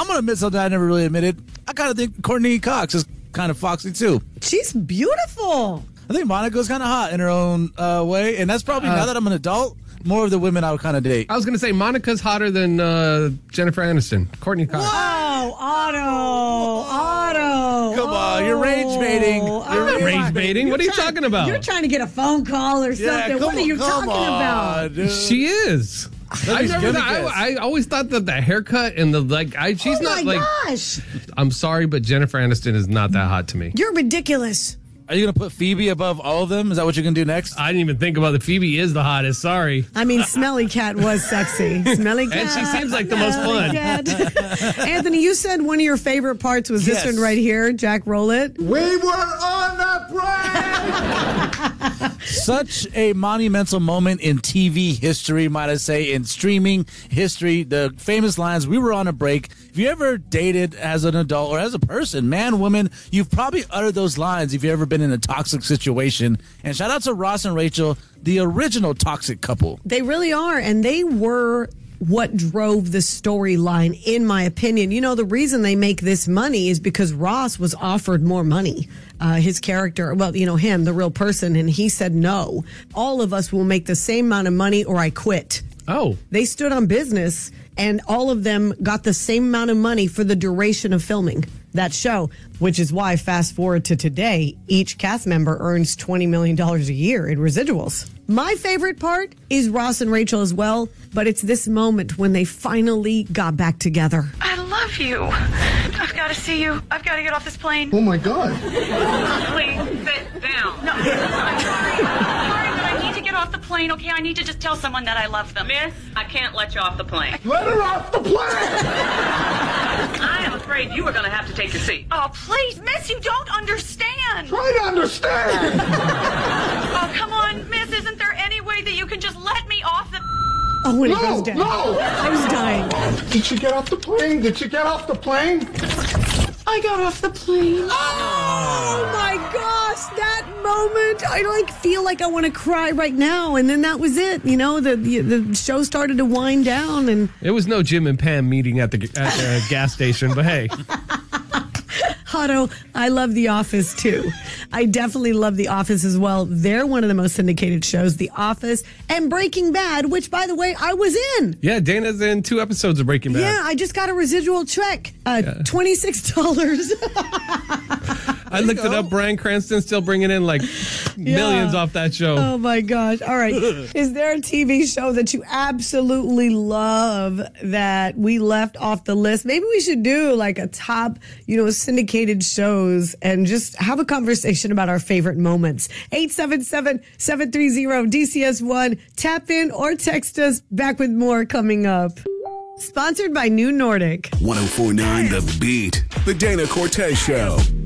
going to admit something I never really admitted. I kind of think Courtney Cox is kind of foxy, too. She's beautiful. I think Monica's kind of hot in her own way, and that's probably, now that I'm an adult, more of the women I would kind of date. I was going to say Monica's hotter than Jennifer Aniston. Courtney Cox. Oh, Otto. Come on, you're rage baiting. I'm not rage baiting. What are you talking about? You're trying to get a phone call or something. What are you talking about? Dude. She is. I always thought that the haircut and she's not like. Gosh. I'm sorry, but Jennifer Aniston is not that hot to me. You're ridiculous. Are you going to put Phoebe above all of them? Is that what you're going to do next? I didn't even think about it. Phoebe is the hottest. Sorry. I mean, Smelly Cat was sexy. Smelly Cat. And she seems like the most fun. Anthony, you said one of your favorite parts was this one right here. Jack, roll it. We were on the break! Such a monumental moment in TV history, might I say, in streaming history. The famous lines, we were on a break. If you ever dated as an adult or as a person, man, woman, you've probably uttered those lines if you've ever been in a toxic situation. And shout out to Ross and Rachel, the original toxic couple. They really are, and they were what drove the storyline, in my opinion. You know, the reason they make this money is because Ross was offered more money. His character, well, you know, him, the real person, and he said, no, all of us will make the same amount of money or I quit. Oh. They stood on business, and all of them got the same amount of money for the duration of filming that show, which is why, fast forward to today, each cast member earns $20 million a year in residuals. My favorite part is Ross and Rachel as well, but it's this moment when they finally got back together. I love you. I've got to see you. I've got to get off this plane. Oh, my God. Please sit down. No, I'm sorry, but I need to get off the plane, okay? I need to just tell someone that I love them. Miss, I can't let you off the plane. Let her off the plane! I am afraid you are going to have to take your seat. Oh, please, miss, you don't understand. Try to understand! Oh, come on, miss, isn't there any way that you can just let me off the... Oh, when he goes down. No! I was dying. Did you get off the plane? Did you get off the plane? I got off the plane. Oh my gosh, that moment. I feel like I want to cry right now. And then that was it. You know, the show started to wind down, and it was no Jim and Pam meeting at the gas station, but hey. Otto, I love The Office too. I definitely love The Office as well. They're one of the most syndicated shows, The Office and Breaking Bad, which, by the way, I was in. Yeah, Dana's in 2 episodes of Breaking Bad. Yeah, I just got a residual check, $26. I looked it up. Bryan Cranston still bringing in millions off that show. Oh my gosh. All right. Is there a TV show that you absolutely love that we left off the list? Maybe we should do a top, syndicated shows and just have a conversation about our favorite moments. 877-730-DCS1. Tap in or text us. Back with more coming up. Sponsored by New Nordic. 104.9 The Beat. The Dana Cortez Show.